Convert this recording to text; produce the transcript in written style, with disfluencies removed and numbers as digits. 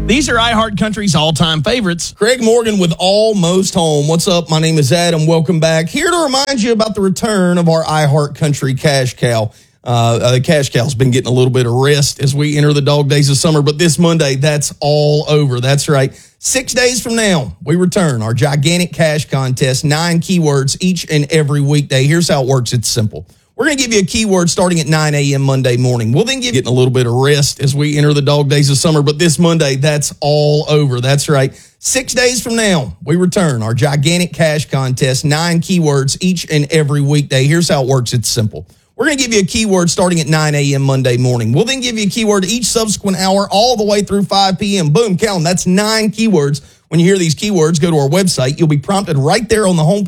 These are iHeartCountry's all-time favorites. Craig Morgan with Almost Home. What's up? My name is Adam. Welcome back. Here to remind you about the return of our iHeartCountry cash cow. The cash cow's been getting a little bit of rest as we enter the dog days of summer, but this Monday, that's all over. That's right. 6 days from now, we return our gigantic cash contest, 9 keywords each and every weekday. Here's how it works. It's simple. We're going to give you a keyword starting at 9 a.m. Monday morning. We'll then give you a little bit of rest as we enter the dog days of summer, but this Monday, that's all over. That's right. 6 days from now, we return our gigantic cash contest, 9 keywords each and every weekday. Here's how it works. It's simple. We're going to give you a keyword starting at 9 a.m. Monday morning. We'll then give you a keyword each subsequent hour all the way through 5 p.m. Boom, count them. That's 9 keywords. When you hear these keywords, go to our website. You'll be prompted right there on the homepage.